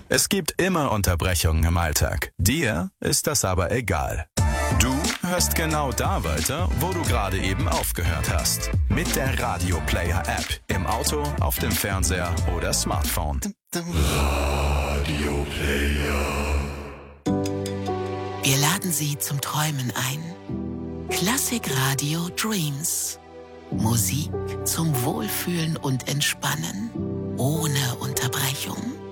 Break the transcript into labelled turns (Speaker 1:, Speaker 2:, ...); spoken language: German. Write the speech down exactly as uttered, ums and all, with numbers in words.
Speaker 1: Es gibt immer Unterbrechungen im Alltag. Dir ist das aber egal. Du hörst genau da weiter, wo du gerade eben aufgehört hast. Mit der Radio Player App. Im Auto, auf dem Fernseher oder Smartphone.
Speaker 2: Radio Player.
Speaker 3: Wir laden Sie zum Träumen ein. Klassik Radio Dreams. Musik zum Wohlfühlen und Entspannen. Ohne Unterbrechung.